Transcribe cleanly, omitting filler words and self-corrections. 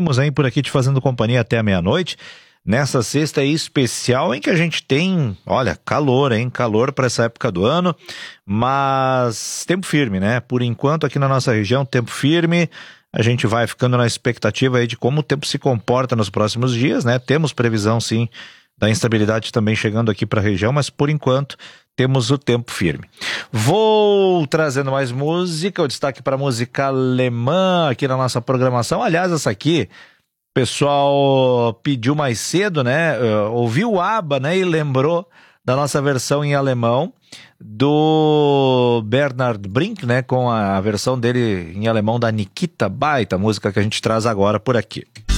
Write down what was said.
seguimos aí por aqui te fazendo companhia até a meia-noite. Nessa sexta especial em que a gente tem, olha, calor, hein? Calor para essa época do ano, mas tempo firme, né? Por enquanto aqui na nossa região, tempo firme. A gente vai ficando na expectativa aí de como o tempo se comporta nos próximos dias, né? Temos previsão, sim, da instabilidade também chegando aqui para a região, mas por enquanto temos o tempo firme. Vou trazendo mais música, o destaque para a música alemã aqui na nossa programação. Aliás, essa aqui, o pessoal pediu mais cedo, né? Ouviu o ABBA, né? E lembrou da nossa versão em alemão do Bernhard Brink, né? Com a versão dele em alemão da Nikita, baita música que a gente traz agora por aqui.